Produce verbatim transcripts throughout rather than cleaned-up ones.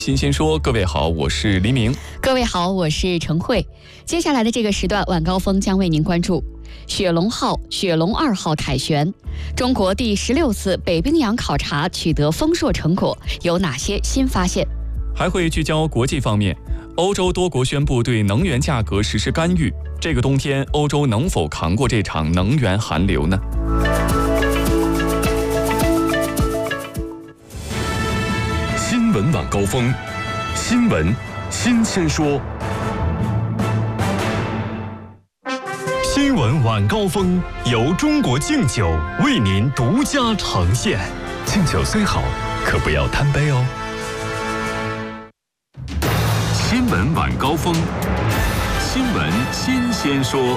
新鲜说，各位好，我是黎明。 各位好，我是陈慧。接下来的这个时段，晚高峰将为您关注雪龙号、雪龙二号凯旋，中国第十六次北冰洋考察取得丰硕成果，有哪些新发现？ 还会聚焦国际方面，欧洲多国宣布对能源价格实施干预，这个冬天欧洲能否扛过这场能源寒流呢？ 新闻晚高峰，新闻新鲜说。新闻晚高峰由中国敬酒为您独家呈现。敬酒虽好，可不要贪杯哦。新闻晚高峰，新闻新鲜说。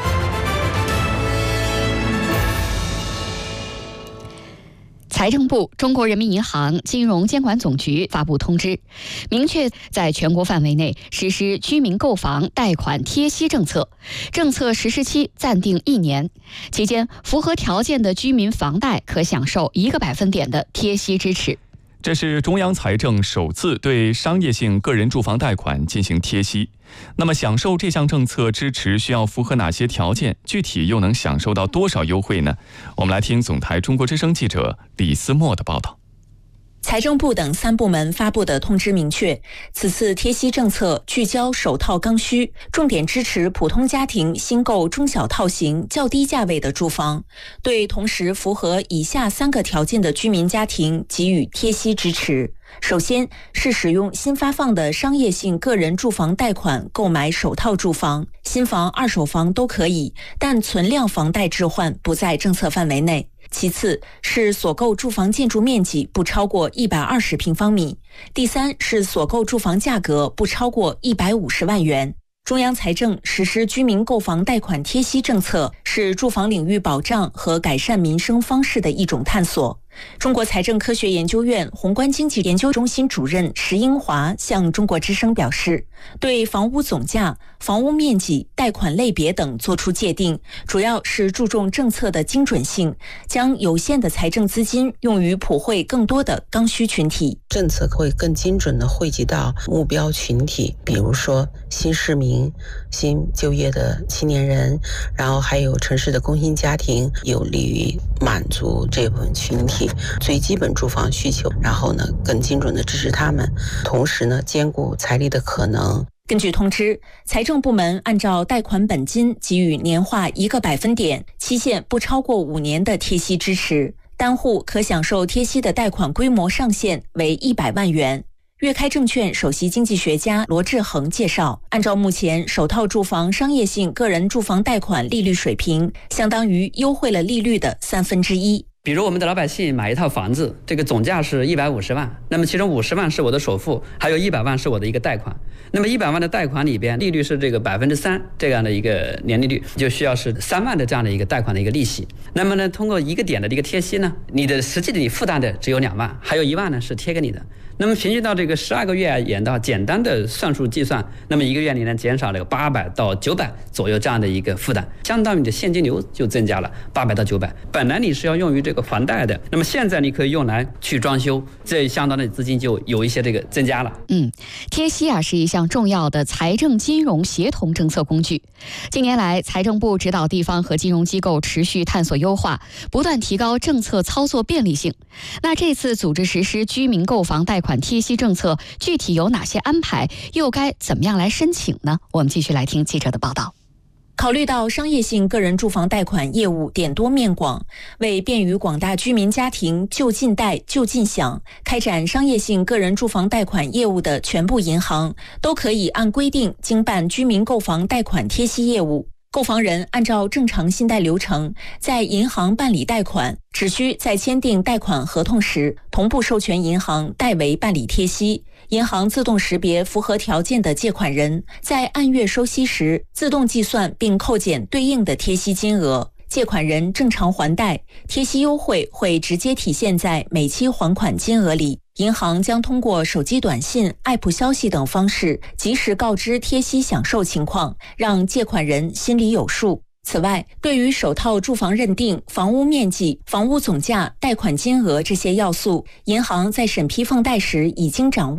财政部、中国人民银行、金融监管总局发布通知，明确在全国范围内实施居民购房贷款贴息政策，政策实施期暂定一年，期间符合条件的居民房贷可享受一个百分点的贴息支持。 这是中央财政首次对商业性个人住房贷款进行贴息。那么享受这项政策支持需要符合哪些条件？具体又能享受到多少优惠呢？我们来听总台中国之声记者李思墨的报道。 财政部等三部门发布的通知明确，此次贴息政策聚焦首套刚需，重点支持普通家庭新购中小套型较低价位的住房，对同时符合以下三个条件的居民家庭给予贴息支持。首先是使用新发放的商业性个人住房贷款购买首套住房，新房、二手房都可以，但存量房贷置换不在政策范围内。其次是所购住房建筑面积不超过一百二十平方米，第三是所购住房价格不超过一百五十万元。中央财政实施居民购房贷款贴息政策，是住房领域保障和改善民生方式的一种探索。中国财政科学研究院宏观经济研究中心主任石英华向中国之声表示，对房屋总价、房屋面积、贷款类别等作出界定，主要是注重政策的精准性，将有限的财政资金用于普惠更多的刚需群体。 政策会更精准地惠及到目标群体，比如说新市民、新就业的青年人，然后还有城市的工薪家庭，有利于满足这部分群体最基本住房需求，然后呢更精准地支持他们，同时呢兼顾财力的可能。 根据通知，财政部门按照贷款本金给予年化一个百分点，期限不超过五年的贴息支持，单户可享受贴息的贷款规模上限为一百万元。粤开证券首席经济学家罗志恒介绍，按照目前首套住房商业性个人住房贷款利率水平，相当于优惠了利率的三分之一。 比如我们的老百姓买一套房子，这个总价是一百五十万，那么其中五十万是我的首付，还有一百万是我的一个贷款。那么一百万的贷款里边，利率是这个百分之三这样的一个年利率，就需要是三万的这样的一个贷款的一个利息。那么呢，通过一个点的一个贴息呢，你的实际的你负担的只有两万，还有一万呢是贴给你的。那么平均到这个十二个月啊，演到简单的算术计算，那么一个月里呢减少了八百到九百左右这样的一个负担，相当于你的现金流就增加了八百到九百。本来你是要用于这个房贷的，那么现在你可以用来去装修，这相当的资金就有一些这个增加了。 嗯，贴息啊是一项重要的财政金融协同政策工具。近年来，财政部指导地方和金融机构持续探索优化，不断提高政策操作便利性。那这次组织实施居民购房贷款贴息政策，具体有哪些安排，又该怎么样来申请呢？我们继续来听记者的报道。 考虑到商业性个人住房贷款业务点多面广，为便于广大居民家庭就近贷就近享，开展商业性个人住房贷款业务的全部银行都可以按规定经办居民购房贷款贴息业务。购房人按照正常信贷流程在银行办理贷款，只需在签订贷款合同时同步授权银行代为办理贴息，银行自动识别符合条件的借款人，在按月收息时自动计算并扣减对应的贴息金额。借款人正常还贷，贴息优惠会直接体现在每期还款金额里。银行将通过手机短信、App 消息等方式及时告知贴息享受情况，让借款人心里有数。此外，对于首套住房认定、房屋面积、房屋总价、贷款金额这些要素，银行在审批放贷时已经掌握。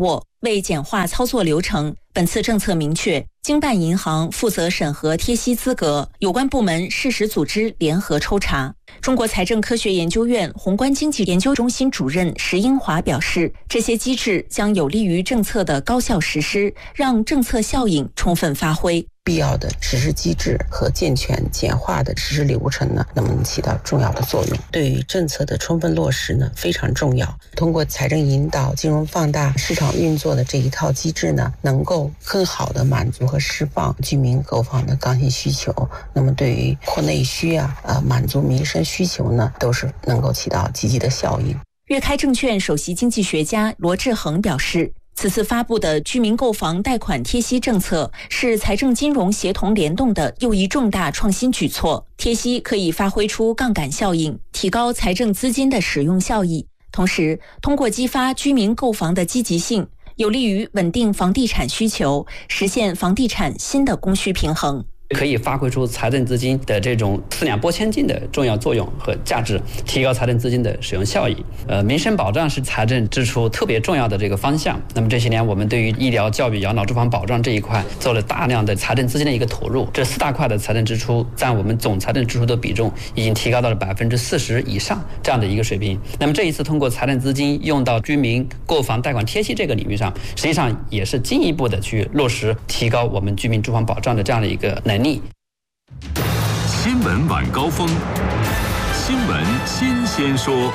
为简化操作流程，本次政策明确，经办银行负责审核贴息资格，有关部门适时组织联合抽查。中国财政科学研究院宏观经济研究中心主任石英华表示，这些机制将有利于政策的高效实施，让政策效应充分发挥。 必要的实施机制和健全简化的实施流程呢，那么能起到重要的作用。对于政策的充分落实呢，非常重要。通过财政引导、金融放大、市场运作的这一套机制呢，能够更好的满足和释放居民购房的刚性需求。那么对于扩内需啊、呃满足民生需求呢，都是能够起到积极的效应。 粤开证券首席经济学家罗志恒表示，此次发布的居民购房贷款贴息政策是财政金融协同联动的又一重大创新举措。贴息可以发挥出杠杆效应，提高财政资金的使用效益，同时通过激发居民购房的积极性，有利于稳定房地产需求，实现房地产新的供需平衡。 可以发挥出财政资金的这种四两拨千斤的重要作用和价值，提高财政资金的使用效益。呃，民生保障是财政支出特别重要的这个方向。那么这些年，我们对于医疗、教育、养老、住房保障这一块做了大量的财政资金的一个投入，这四大块的财政支出占我们总财政支出的比重已经提高到了百分之四十以上这样的一个水平。那么这一次通过财政资金用到居民购房贷款贴息这个领域上，实际上也是进一步的去落实提高我们居民住房保障的这样的一个能力。 新闻晚高峰，新闻新鲜说。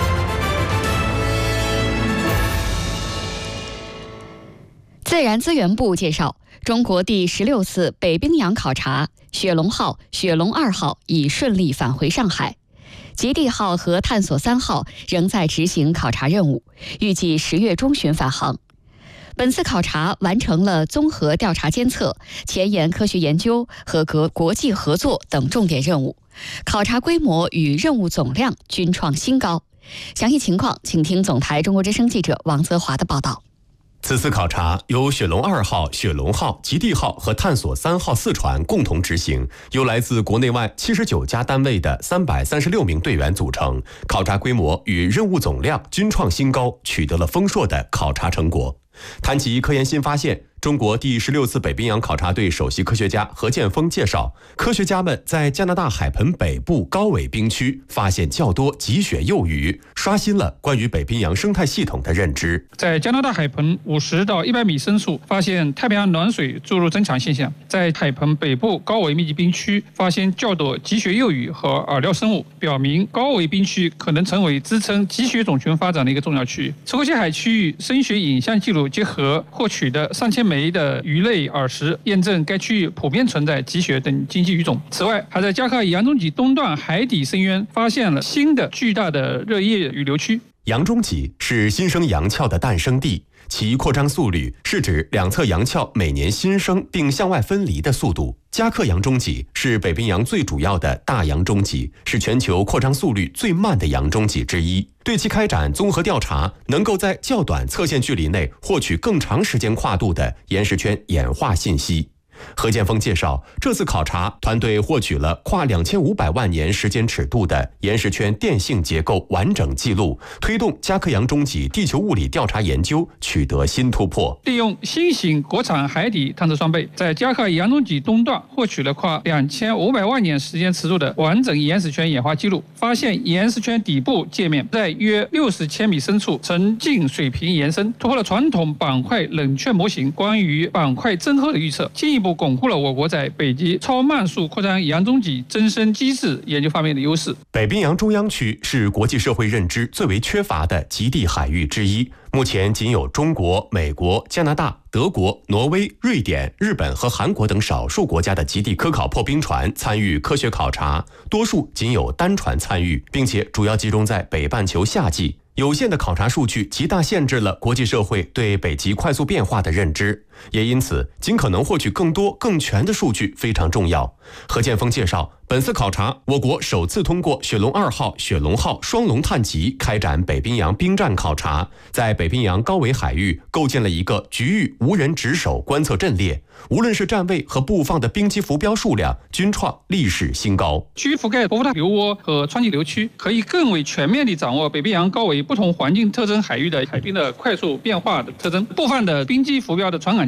自然资源部介绍，中国第十六次北冰洋考察雪龙号、雪龙二号已顺利返回上海，极地号和探索三号仍在执行考察任务，预计十月中旬返航。本次考察完成了综合调查监测、前沿科学研究和国国际合作等重点任务，考察规模与任务总量均创新高。详细情况，请听总台中国之声记者王泽华的报道。 此次考察由雪龙二号、雪龙号、极地号和探索三号四船共同执行，由来自国内外七十九家单位的三百三十六名队员组成，考察规模与任务总量均创新高，取得了丰硕的考察成果。谈及科研新发现，中国第十六次北冰洋考察队首席科学家何建峰介绍，科学家们在加拿大海盆北部高纬冰区发现较多积雪幼鱼，刷新了关于北冰洋生态系统的认知。 在加拿大海盆五十到一百米深处发现太平洋暖水注入增强现象，在海盆北部高纬密集冰区发现较多积雪幼鱼和饵料生物，表明高纬冰区可能成为支撑积雪种群发展的一个重要区域。赤沟切海区域声学影像记录结合获取的上千枚的鱼类饵食，验证该区域普遍存在积雪等经济鱼种。此外，还在加克洋中脊东段海底深渊发现了新的巨大的热液雨流区。 洋中脊是新生洋鞘的诞生地，其扩张速率是指两侧洋鞘每年新生并向外分离的速度。加克洋中脊是北冰洋最主要的大洋中脊，是全球扩张速率最慢的洋中脊之一。对其开展综合调查，能够在较短测线距离内获取更长时间跨度的岩石圈演化信息。何建峰介绍，这次考察团队获取了跨两千五百万年时间尺度的岩石圈电性结构完整记录，推动加克洋中脊地球物理调查研究取得新突破。 利用新型国产海底探测装备，在加克洋中脊东段获取了跨两千五百万年时间尺度的完整岩石圈演化记录，发现岩石圈底部界面在约六十千米深处呈近水平延伸，突破了传统板块冷却模型关于板块增厚的预测，进一步巩固了我国在北极超慢速扩张洋中脊增生机制研究方面的优势。 北冰洋中央区是国际社会认知最为缺乏的极地海域之一，目前仅有中国、美国、加拿大、德国、挪威、瑞典、日本和韩国等少数国家的极地科考破冰船参与科学考察，多数仅有单船参与，并且主要集中在北半球夏季。有限的考察数据极大限制了国际社会对北极快速变化的认知，也因此尽可能获取更多更全的数据非常重要。何建峰介绍， 本次考察，我国首次通过雪龙二号、雪龙号双龙探级开展北冰洋兵站考察，在北冰洋高纬海域构建了一个局域无人值守观测阵列。无论是站位和布放的冰机浮标数量，均创历史新高。 区域覆盖波涛流涡和川级流区，可以更为全面地掌握北冰洋高纬不同环境特征海域的海冰的快速变化的特征。部分的冰机浮标的传感